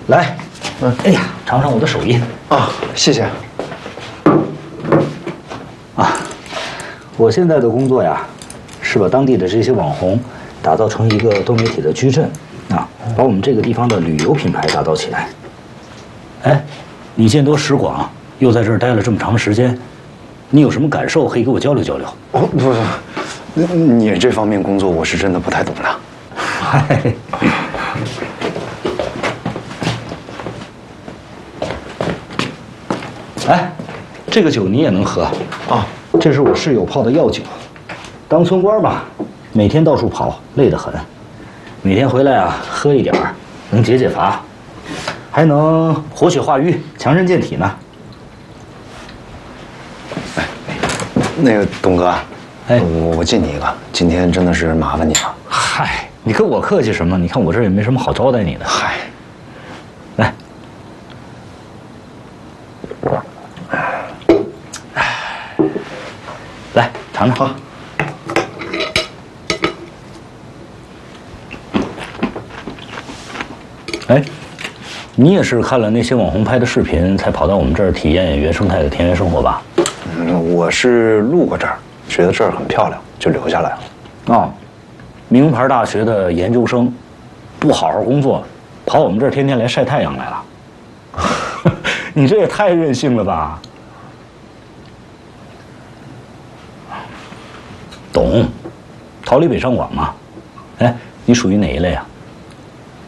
来，哎呀，尝尝我的手艺啊，谢谢。 啊，我现在的工作呀，是把当地的这些网红打造成一个多媒体的矩阵，啊，把我们这个地方的旅游品牌打造起来。哎，你见多识广，又在这儿待了这么长时间，你有什么感受可以给我交流交流？ 哦，不，你这方面工作我是真的不太懂的。 嗨。哎，这个酒你也能喝啊？这是我室友泡的药酒。当村官嘛，每天到处跑，累得很。每天回来啊，喝一点儿，能解解乏，还能活血化瘀、强身健体呢。 哎，那个董哥， 哎， 我敬你一个，今天真的是麻烦你了。 嗨，你跟我客气什么？你看我这儿也没什么好招待你的。 嗨， 来。来尝尝。哎，你也是看了那些网红拍的视频，才跑到我们这儿体验原生态的田园生活吧？ 我是路过这儿，觉得这儿很漂亮，就留下来了。 哦，名牌大学的研究生，不好好工作，跑我们这儿天天来晒太阳来了。你这也太任性了吧！懂，桃李北上广嘛。哎，你属于哪一类啊？